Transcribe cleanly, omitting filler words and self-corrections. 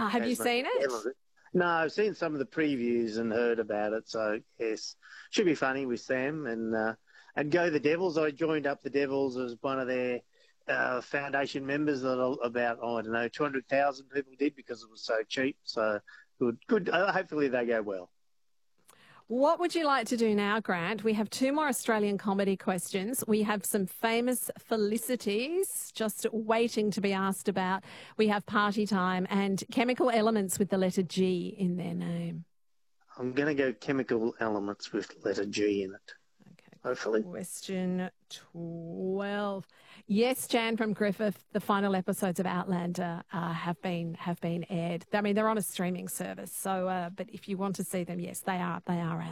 Have you Tasman seen it? Devils. No, I've seen some of the previews and heard about it. So yes, should be funny with Sam and go the Devils. I joined up the Devils as one of their foundation members. That about I don't know 200,000 people did because it was so cheap. So good. Hopefully they go well. What would you like to do now, Grant? We have 2 more Australian comedy questions. We have some famous felicities just waiting to be asked about. We have Party Time and chemical elements with the letter G in their name. I'm going to go chemical elements with letter G in it. Okay. Hopefully. Question 12. Yes, Jan from Griffith, the final episodes of Outlander have been aired. I mean, they're on a streaming service. So, but if you want to see them, yes, they are out.